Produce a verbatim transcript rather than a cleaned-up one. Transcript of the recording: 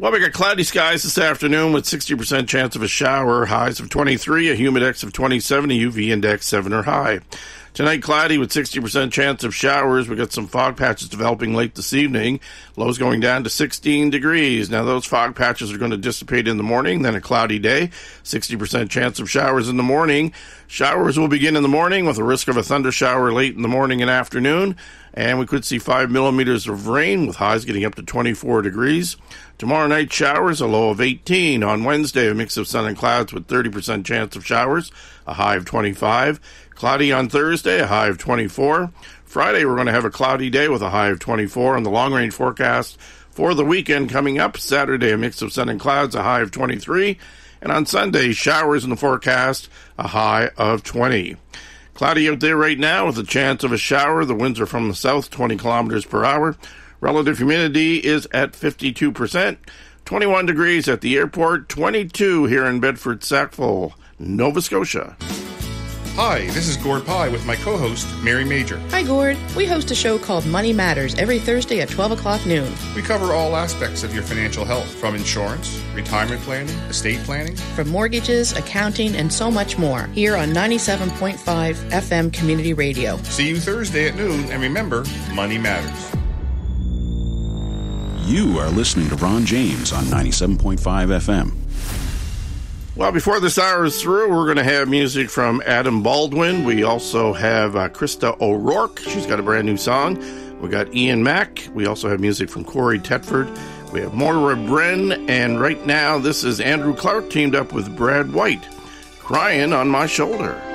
Well, we got cloudy skies this afternoon with sixty percent chance of a shower, highs of twenty-three, a humidex of twenty-seven, a U V index seven or high. Tonight, cloudy with sixty percent chance of showers. We got some fog patches developing late this evening. Lows going down to sixteen degrees. Now, those fog patches are going to dissipate in the morning, then a cloudy day. sixty percent chance of showers in the morning. Showers will begin in the morning with a risk of a thunder shower late in the morning and afternoon. And we could see five millimeters of rain with highs getting up to twenty-four degrees. Tomorrow night, showers, a low of eighteen. On Wednesday, a mix of sun and clouds with thirty percent chance of showers, a high of twenty-five. Cloudy on Thursday, a high of twenty-four. Friday, we're going to have a cloudy day with a high of twenty-four. On the long-range forecast for the weekend coming up, Saturday, a mix of sun and clouds, a high of twenty-three. And on Sunday, showers in the forecast, a high of twenty. Cloudy out there right now with a chance of a shower. The winds are from the south, twenty kilometers per hour. Relative humidity is at fifty-two percent. twenty-one degrees at the airport, twenty-two here in Bedford, Sackville, Nova Scotia. Hi, this is Gord Pye with my co-host, Mary Major. Hi, Gord. We host a show called Money Matters every Thursday at twelve o'clock noon. We cover all aspects of your financial health, from insurance, retirement planning, estate planning, from mortgages, accounting, and so much more, here on ninety-seven point five F M Community Radio. See you Thursday at noon, and remember, money matters. You are listening to Ron James on ninety-seven point five F M. Well, before this hour is through, we're going to have music from Adam Baldwin. We also have uh, Krista O'Rourke. She's got a brand new song. We got Ian Mack. We also have music from Corey Tetford. We have Moira Bren. And right now, this is Andrew Clark teamed up with Brad White, Crying on My Shoulder.